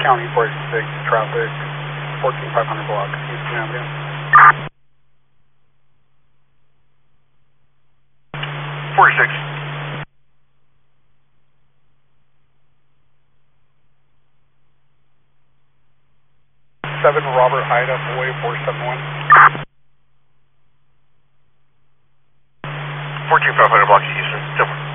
County 46, traffic, 14500 block, Houston Avenue. 46. 7 Robert Ida, Boy 471. 14500 block, Houston. Silver.